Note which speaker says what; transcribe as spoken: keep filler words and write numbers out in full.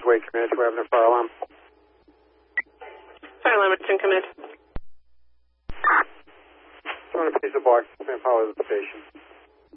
Speaker 1: Wake Command, we're having a fire alarm.
Speaker 2: Fire alarm, return command.
Speaker 1: two hundred piece of box, power the station.